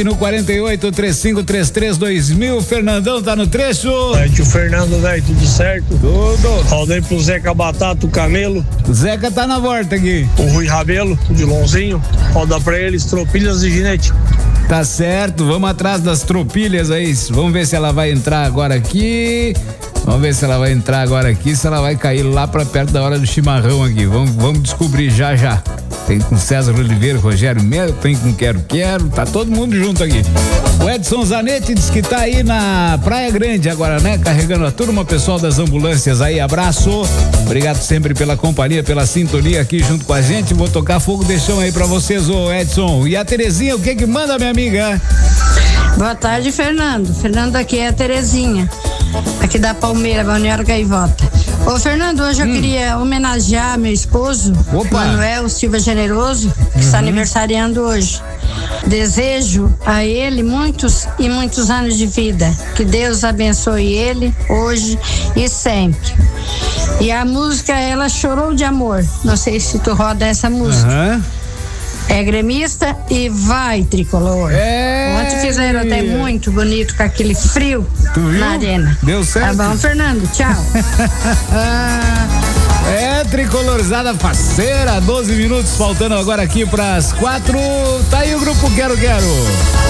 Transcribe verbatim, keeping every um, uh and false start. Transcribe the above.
WhatsApp no quarenta e oito, trinta e cinco, trinta e três, dois mil. Fernandão tá no trecho. É, tio Fernando, velho, tudo certo? Tudo. Rodei pro Zeca Batata, o Camelo. Zeca tá na volta aqui. O Rui Rabelo, o Dilonzinho. Roda pra eles, tropilhas e ginete. Tá certo, vamos atrás das tropilhas aí. Vamos ver se ela vai entrar agora aqui. Vamos ver se ela vai entrar agora aqui, se ela vai cair lá pra perto da hora do chimarrão aqui. Vamos, vamos descobrir já já. Tem com César Oliveira, Rogério Melo, tem com Quero Quero, tá todo mundo junto aqui. O Edson Zanetti diz que tá aí na Praia Grande agora, né? Carregando a turma, pessoal das ambulâncias aí, abraço. Obrigado sempre pela companhia, pela sintonia aqui junto com a gente. Vou tocar fogo de chão aí pra vocês, ô Edson. E a Terezinha, o que que manda, minha amiga? Boa tarde, Fernando. Fernando, aqui é a Terezinha, aqui da Palmeira, Balneário Gaivota. Ô, Fernando, hoje hum. eu queria homenagear meu esposo, Opa. Manuel Silva Generoso, que uhum. está aniversariando hoje. Desejo a ele muitos e muitos anos de vida. Que Deus abençoe ele hoje e sempre. E a música, ela chorou de amor. Não sei se tu roda essa música. Uhum. É gremista e vai tricolor. É... Ontem fizeram até muito bonito com aquele frio na arena. Deu certo. Tá bom, Fernando, tchau. É, tricolorizada faceira, doze minutos faltando agora aqui pras quatro. Tá aí o grupo Quero Quero.